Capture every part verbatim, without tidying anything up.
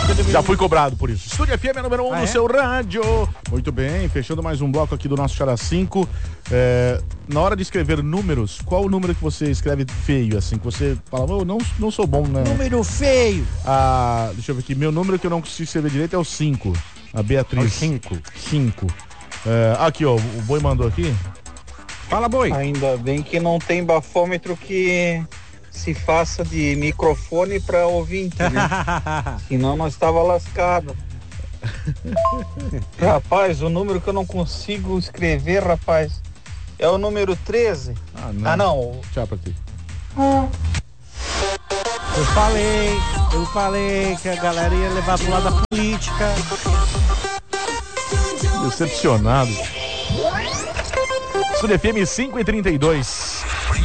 Já fui cobrado por isso. Estúdio F M número um um Ah, no é? seu rádio. Muito bem, fechando mais um bloco aqui do nosso Chara cinco. É, na hora de escrever números, qual o número que você escreve feio, assim, que você fala, eu não, não sou bom, né? Número feio. Ah, deixa eu ver aqui, meu número que eu não consigo escrever direito é o cinco. A Beatriz. cinco. cinco. É, aqui, ó, o Boi mandou aqui. Fala, Boi. Ainda bem que não tem bafômetro que se faça de microfone para ouvinte, né? Senão nós estava lascado. Rapaz, o número que eu não consigo escrever, rapaz, é o número treze. Ah, não. Ah, não. Tchau pra ti. Eu falei, eu falei que a galera ia levar pro lado da política. Decepcionado. Estúdio F M cinco e trinta e dois.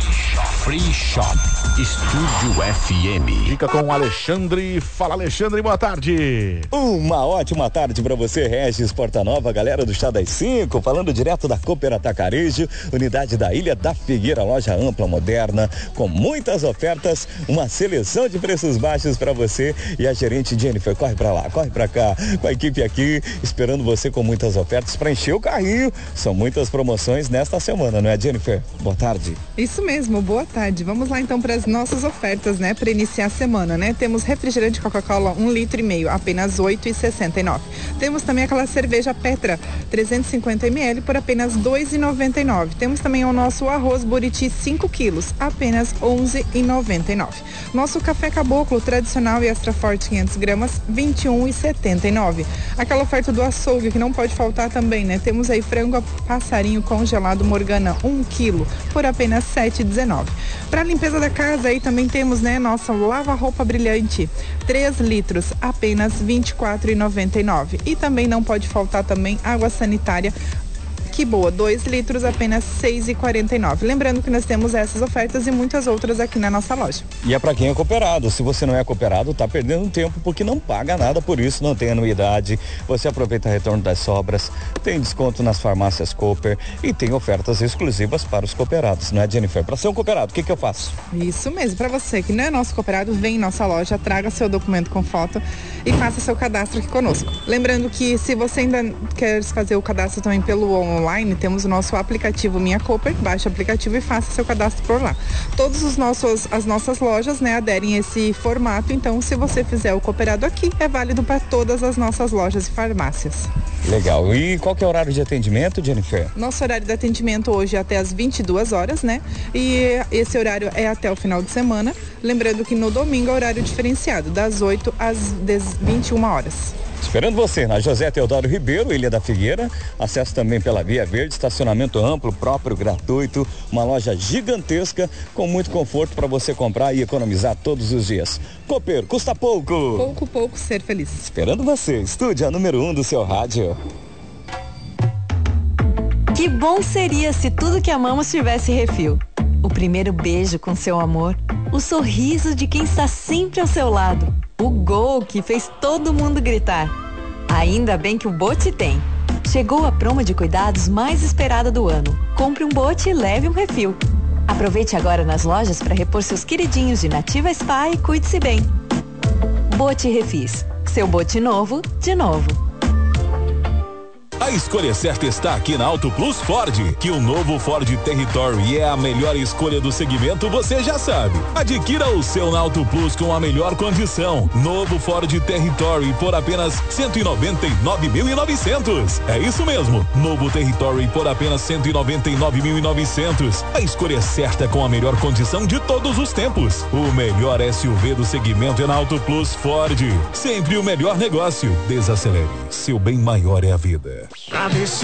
Free Shop, Estúdio F M. Fica com o Alexandre. Fala, Alexandre, boa tarde. Uma ótima tarde para você, Regis Portanova, galera do Chá das cinco, falando direto da Cooper Atacarejo, unidade da Ilha da Figueira, loja ampla, moderna, com muitas ofertas, uma seleção de preços baixos para você. E a gerente Jennifer, corre para lá, corre para cá, com a equipe aqui, esperando você com muitas ofertas para encher o carrinho. São muitas promoções nesta semana, não é, Jennifer? Boa tarde. Isso mesmo, boa tarde. Vamos lá então para as nossas ofertas, né? Para iniciar a semana, né? Temos refrigerante Coca-Cola um litro e meio, apenas oito reais e sessenta e nove centavos. Temos também aquela cerveja Petra, trezentos e cinquenta mililitros, por apenas dois reais e noventa e nove centavos. Temos também o nosso arroz Buriti cinco quilos, apenas onze reais e noventa e nove centavos. Nosso café Caboclo tradicional e extra forte quinhentas gramas, vinte e um reais e setenta e nove centavos. Aquela oferta do açougue que não pode faltar também, né? Temos aí frango a passarinho congelado Morgana um quilo, por apenas sete reais e dezenove centavos. Para limpeza da casa aí também temos, né, nossa lava-roupa brilhante, três litros, apenas vinte e quatro reais e noventa e nove centavos. E também não pode faltar também água sanitária Que Boa, dois litros, apenas seis reais e quarenta e nove centavos. Lembrando que nós temos essas ofertas e muitas outras aqui na nossa loja. E é para quem é cooperado. Se você não é cooperado, tá perdendo tempo porque não paga nada por isso, não tem anuidade. Você aproveita o retorno das sobras, tem desconto nas farmácias Cooper e tem ofertas exclusivas para os cooperados, não é, Jennifer? Para ser um cooperado, o que que eu faço? Isso mesmo, para você que não é nosso cooperado, vem em nossa loja, traga seu documento com foto e faça seu cadastro aqui conosco. Lembrando que se você ainda quer fazer o cadastro também pelo online, temos o nosso aplicativo Minha Cooper, baixe o aplicativo e faça seu cadastro por lá. Todos os nossos, as nossas lojas, né, aderem a esse formato, então se você fizer o cooperado aqui, é válido para todas as nossas lojas e farmácias. Legal. E qual que é o horário de atendimento, Jennifer? Nosso horário de atendimento hoje é até às vinte e duas horas, né? E esse horário é até o final de semana. Lembrando que no domingo é horário diferenciado, das oito às vinte e uma horas. Esperando você na José Teodoro Ribeiro, Ilha da Figueira. Acesso também pela Via Verde, estacionamento amplo, próprio, gratuito. Uma loja gigantesca com muito conforto para você comprar e economizar todos os dias. Cooper, custa pouco. Pouco, pouco ser feliz. Esperando você, estúdio a número um do seu rádio. Que bom seria se tudo que amamos tivesse refil. O primeiro beijo com seu amor, o sorriso de quem está sempre ao seu lado, o gol que fez todo mundo gritar. Ainda bem que o Bote tem. Chegou a promo de cuidados mais esperada do ano. Compre um Bote e leve um refil. Aproveite agora nas lojas para repor seus queridinhos de Nativa Spa e cuide-se bem. Bote Refis. Seu bote novo, de novo. A escolha certa está aqui na Auto Plus Ford, que o novo Ford Territory é a melhor escolha do segmento, você já sabe. Adquira o seu na Auto Plus com a melhor condição. Novo Ford Territory por apenas cento e noventa e nove mil e novecentos. É isso mesmo, novo Territory por apenas cento e noventa e nove mil e novecentos. A escolha certa com a melhor condição de todos os tempos. O melhor S U V do segmento é na Auto Plus Ford. Sempre o melhor negócio. Desacelere, seu bem maior é a vida.